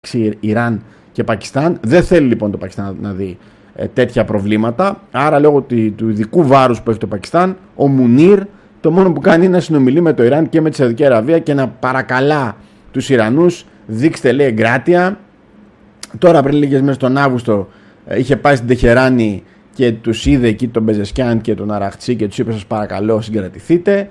Ιράν και Πακιστάν. Δεν θέλει λοιπόν το Πακιστάν να δει τέτοια προβλήματα. Άρα λόγω του ειδικού βάρους που έχει το Πακιστάν, ο Μουνίρ το μόνο που κάνει είναι να συνομιλεί με το Ιράν και με τη Σαουδική Αραβία και να παρακαλά τους Ιρανούς, δείξτε λέει εγκράτεια. Τώρα πριν λίγες μέρες τον Αύγουστο είχε πάει στην Τεχεράνη και τους είδε εκεί τον Πεζεσκιάν και τον Αραχτσί και τους είπε σας παρακαλώ συγκρατηθείτε.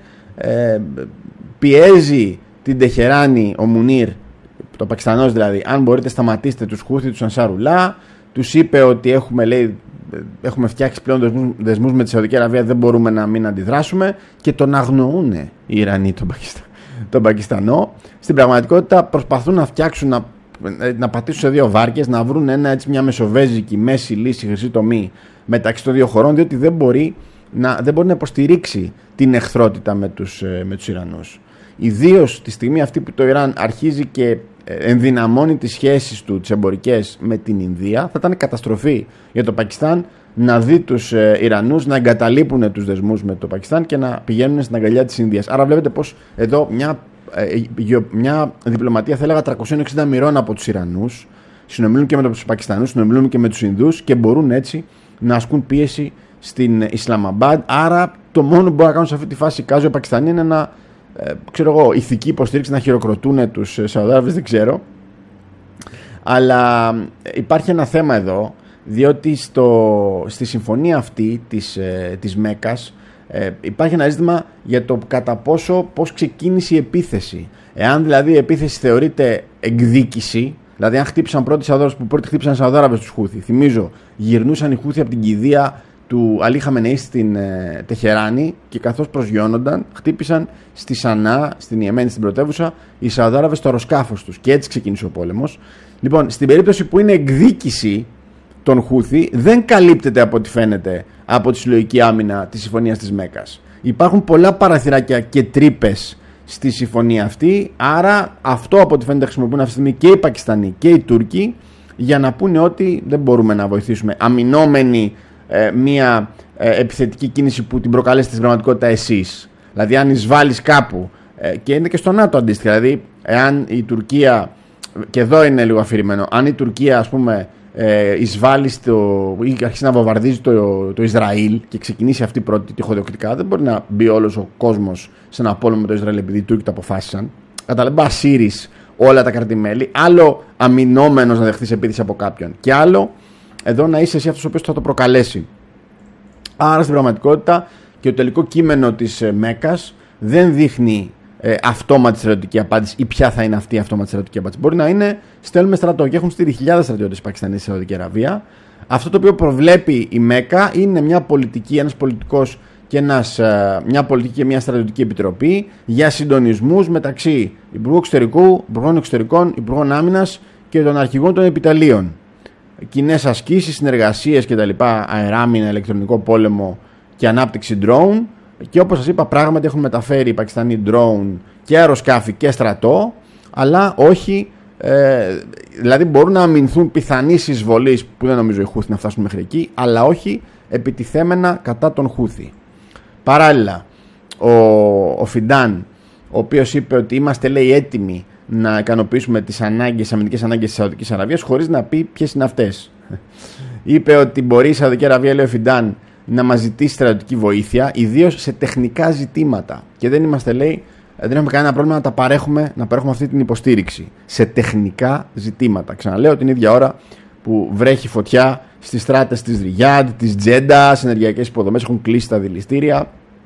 Πιέζει την Τεχεράνη ο Μουνίρ, το Πακιστανός δηλαδή, αν μπορείτε σταματήστε τους Χούθι, τους Ανσαρουλά. Τους είπε ότι έχουμε φτιάξει πλέον δεσμούς με τη Σαουδική Αραβία, δεν μπορούμε να μην αντιδράσουμε, και τον αγνοούν οι Ιρανοί τον Πακιστανό. Στην πραγματικότητα προσπαθούν να φτιάξουν, να πατήσουν σε δύο βάρκες, να βρουν μια μεσοβέζικη μέση λύση, χρυσή τομή μεταξύ των δύο χωρών, διότι δεν μπορεί να υποστηρίξει την εχθρότητα με τους Ιρανούς. Ιδίως τη στιγμή αυτή που το Ιράν αρχίζει και ενδυναμώνει τις σχέσεις του, τις εμπορικές, με την Ινδία, θα ήταν καταστροφή για το Πακιστάν να δει τους Ιρανούς να εγκαταλείπουν τους δεσμούς με το Πακιστάν και να πηγαίνουν στην αγκαλιά της Ινδίας. Άρα βλέπετε πως εδώ μια διπλωματία, θα έλεγα 360 μοιρών από τους Ιρανούς, συνομιλούν και με τους Πακιστανούς, συνομιλούν και με τους Ινδούς και μπορούν έτσι να ασκούν πίεση στην Ισλαμαμπάντ. Άρα το μόνο που μπορούν να κάνουν σε αυτή τη φάση οι Πακιστανοί είναι να ηθική υποστήριξη, να χειροκροτούν τους Σαουδάραβες, δεν ξέρω. Αλλά υπάρχει ένα θέμα εδώ, διότι στη συμφωνία αυτή της Μέκας υπάρχει ένα ζήτημα για το κατά πώς ξεκίνησε η επίθεση. Εάν δηλαδή η επίθεση θεωρείται εκδίκηση, δηλαδή αν χτύπησαν πρώτοι Σαουδάραβες, που πρώτοι χτύπησαν Σαουδάραβες τους Χούθι. Θυμίζω, γυρνούσαν οι Χούθι από την κηδεία του Αλή Χαμενεή στην Τεχεράνη και καθώς προσγειώνονταν χτύπησαν στη Σανά, στην Ιεμένη, στην πρωτεύουσα, οι Σαουδάραβες στο αεροσκάφος τους και έτσι ξεκίνησε ο πόλεμος. Λοιπόν, στην περίπτωση που είναι εκδίκηση των Χούθι, δεν καλύπτεται από ό,τι φαίνεται από τη συλλογική άμυνα της συμφωνίας της Μέκας. Υπάρχουν πολλά παραθυράκια και τρύπες στη συμφωνία αυτή, άρα αυτό από ό,τι φαίνεται χρησιμοποιούν αυτή τη στιγμή και οι Πακιστανοί και οι Τούρκοι για να πούνε ότι δεν μπορούμε να βοηθήσουμε αμυνόμενοι μια επιθετική κίνηση που την προκαλέσετε στην πραγματικότητα εσείς. Δηλαδή αν εισβάλλεις κάπου, και είναι και στο ΝΑΤΟ αντίστοιχα, δηλαδή εάν η Τουρκία, και εδώ είναι λίγο αφηρημένο, αν η Τουρκία ας πούμε εισβάλλει ή αρχίσει να βομβαρδίζει το Ισραήλ και ξεκινήσει αυτή πρώτη τυχοδιοκτικά, δεν μπορεί να μπει όλος ο κόσμος σε ένα πόλεμο με το Ισραήλ επειδή οι Τούρκοι το αποφάσισαν. Καταλαβαίνεις, ασύρεις όλα τα κράτη-μέλη. Άλλο αμυνόμενος να δεχθείς επίθεση από κάποιον, και άλλο εδώ να είσαι εσύ αυτός ο οποίος θα το προκαλέσει. Άρα στην πραγματικότητα και το τελικό κείμενο της Μέκας δεν δείχνει αυτόματη στρατιωτική απάντηση ή ποια θα είναι αυτή η αυτόματη στρατιωτική απάντηση. Μπορεί να είναι στέλνουμε στρατό, και έχουν στείλει χιλιάδες στρατιώτες Πακιστανοί στη Σαουδική Αραβία. Αυτό το οποίο προβλέπει η Μέκα είναι μια πολιτική, ένας πολιτικός και μια πολιτική και μια στρατιωτική επιτροπή για συντονισμούς μεταξύ Υπουργών Εξωτερικών, Υπουργών Άμυνας και των αρχηγών των επιτελείων. Κοινές ασκήσεις, συνεργασίες κτλ. Αεράμινα, ηλεκτρονικό πόλεμο και ανάπτυξη drone. Και όπως σας είπα, πράγματι έχουν μεταφέρει οι Πακιστανοί drone και αεροσκάφη και στρατό, αλλά όχι, δηλαδή μπορούν να αμυνθούν πιθανής εισβολής, που δεν νομίζω οι Χούθι να φτάσουν μέχρι εκεί, αλλά όχι επιτιθέμενα κατά τον Χούθι. Παράλληλα, ο Φιντάν, ο οποίος είπε ότι είμαστε, λέει, έτοιμοι να ικανοποιήσουμε τις αμυντικές ανάγκες της Σαουδικής Αραβίας, χωρίς να πει ποιες είναι αυτές. Είπε ότι μπορεί η Σαουδική Αραβία, λέει ο Φιντάν, να μας ζητήσει στρατιωτική βοήθεια, ιδίως σε τεχνικά ζητήματα. Και δεν είμαστε, λέει, δεν έχουμε κανένα πρόβλημα να παρέχουμε αυτή την υποστήριξη. Σε τεχνικά ζητήματα. Ξαναλέω, την ίδια ώρα που βρέχει φωτιά στις στράτες της Ριάντ, της Τζέντα, σε ενεργειακές υποδομές, έχουν κλείσει τα δηληστήρια.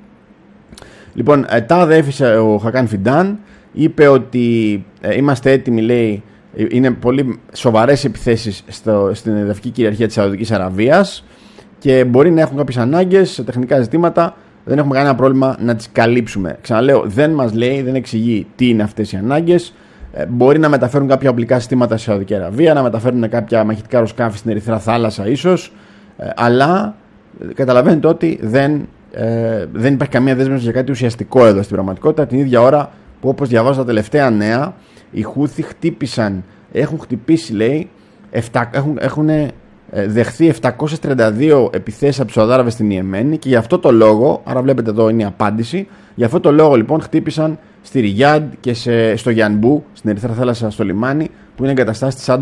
Λοιπόν, τα αδέφησε ο Χακάν Φιντάν, είπε ότι είμαστε έτοιμοι, λέει, είναι πολύ σοβαρές επιθέσεις στην εδαφική κυριαρχία της Σαουδικής Αραβίας και μπορεί να έχουν κάποιες ανάγκες σε τεχνικά ζητήματα, δεν έχουμε κανένα πρόβλημα να τις καλύψουμε. Ξαναλέω, δεν μας λέει, δεν εξηγεί τι είναι αυτές οι ανάγκες. Μπορεί να μεταφέρουν κάποια οπλικά συστήματα στη Σαουδική Αραβία, να μεταφέρουν κάποια μαχητικά αεροσκάφη στην Ερυθρά Θάλασσα ίσως, αλλά καταλαβαίνετε ότι δεν υπάρχει καμία δέσμευση για κάτι ουσιαστικό εδώ στην πραγματικότητα. Την ίδια ώρα που, όπως διαβάζω τα τελευταία νέα, οι Χούθι έχουν χτυπήσει, λέει, έχουν δεχθεί 732 επιθέσεις από τους Σαουδάραβες στην Ιεμένη, και γι' αυτό το λόγο, άρα βλέπετε εδώ είναι η απάντηση, γι' αυτό το λόγο λοιπόν χτύπησαν στη Ριάντ και στο Γιανμπού, στην Ερυθρά Θάλασσα, στο λιμάνι που είναι εγκαταστάσεις της